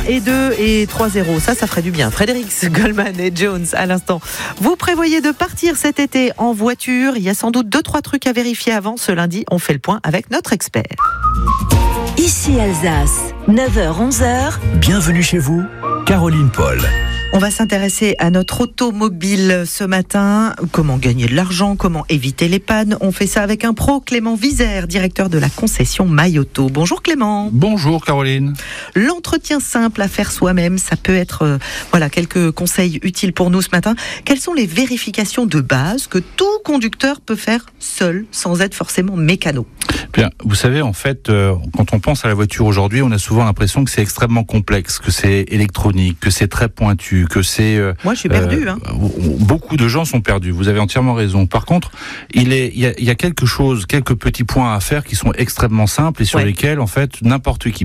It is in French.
et 2 et 3-0. Ça ferait du bien. Frédéric Goldman et Jones à l'instant. Vous prévoyez de partir cet été en voiture. Il y a sans doute 2-3 trucs à vérifier avant. Ce lundi, on fait le point avec notre expert. Ici Alsace, 9h-11h. Bienvenue chez vous, Caroline Paul. On va s'intéresser à notre automobile ce matin. Comment gagner de l'argent, comment éviter les pannes. On fait ça avec un pro, Clément Vizère, directeur de la concession MyAuto. Bonjour Clément. Bonjour Caroline. L'entretien simple à faire soi-même, ça peut être quelques conseils utiles pour nous ce matin. Quelles sont les vérifications de base que tout conducteur peut faire seul, sans être forcément mécano? Bien, vous savez, en fait, quand on pense à la voiture aujourd'hui, on a souvent l'impression que c'est extrêmement complexe, que c'est électronique, que c'est très pointu, que c'est... Moi, je suis perdu. Beaucoup de gens sont perdus, vous avez entièrement raison. Par contre, il y a quelques petits points à faire qui sont extrêmement simples et sur lesquels, en fait, n'importe qui